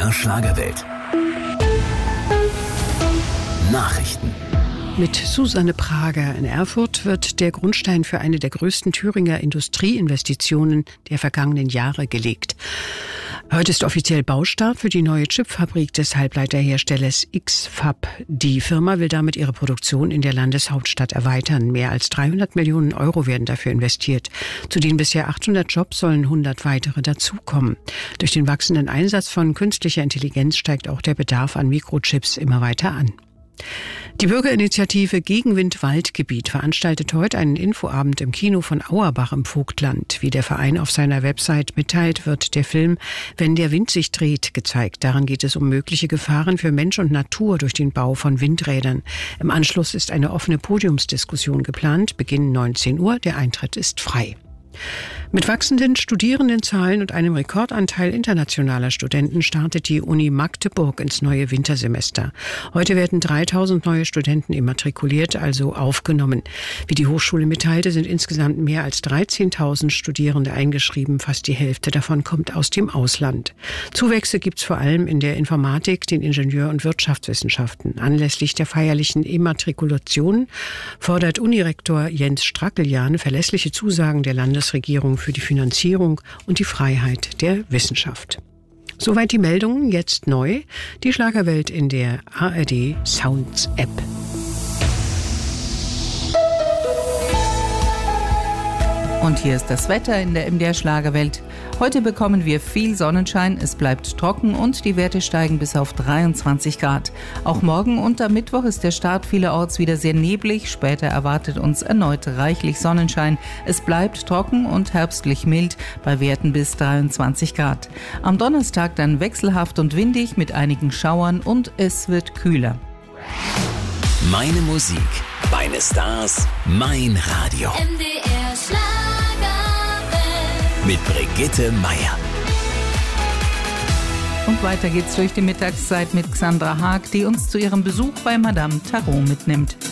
MDR Schlagerwelt. Nachrichten. Mit Susanne Prager in Erfurt wird der Grundstein für eine der größten Thüringer Industrieinvestitionen der vergangenen Jahre gelegt. Heute ist offiziell Baustart für die neue Chipfabrik des Halbleiterherstellers X-FAB. Die Firma will damit ihre Produktion in der Landeshauptstadt erweitern. Mehr als 300 Millionen Euro werden dafür investiert. Zu den bisher 800 Jobs sollen 100 weitere dazukommen. Durch den wachsenden Einsatz von künstlicher Intelligenz steigt auch der Bedarf an Mikrochips immer weiter an. Die Bürgerinitiative Gegenwind-Waldgebiet veranstaltet heute einen Infoabend im Kino von Auerbach im Vogtland. Wie der Verein auf seiner Website mitteilt, wird der Film Wenn der Wind sich dreht gezeigt. Darin geht es um mögliche Gefahren für Mensch und Natur durch den Bau von Windrädern. Im Anschluss ist eine offene Podiumsdiskussion geplant. Beginn 19 Uhr. Der Eintritt ist frei. Mit wachsenden Studierendenzahlen und einem Rekordanteil internationaler Studenten startet die Uni Magdeburg ins neue Wintersemester. Heute werden 3000 neue Studenten immatrikuliert, also aufgenommen. Wie die Hochschule mitteilte, sind insgesamt mehr als 13.000 Studierende eingeschrieben. Fast die Hälfte davon kommt aus dem Ausland. Zuwächse gibt es vor allem in der Informatik, den Ingenieur- und Wirtschaftswissenschaften. Anlässlich der feierlichen Immatrikulation fordert Unirektor Jens Strackelian verlässliche Zusagen der Landesregierung für die Finanzierung und die Freiheit der Wissenschaft. Soweit die Meldungen, jetzt neu. Die Schlagerwelt in der ARD Sounds App. Und hier ist das Wetter in der MDR Schlagerwelt. Heute bekommen wir viel Sonnenschein, es bleibt trocken und die Werte steigen bis auf 23 Grad. Auch morgen und am Mittwoch ist der Start vielerorts wieder sehr neblig. Später erwartet uns erneut reichlich Sonnenschein. Es bleibt trocken und herbstlich mild bei Werten bis 23 Grad. Am Donnerstag dann wechselhaft und windig mit einigen Schauern und es wird kühler. Meine Musik, meine Stars, mein Radio. MDR Schlagerwelt. Mit Brigitte Meier. Und weiter geht's durch die Mittagszeit mit Xandra Haag, die uns zu ihrem Besuch bei Madame Tarot mitnimmt.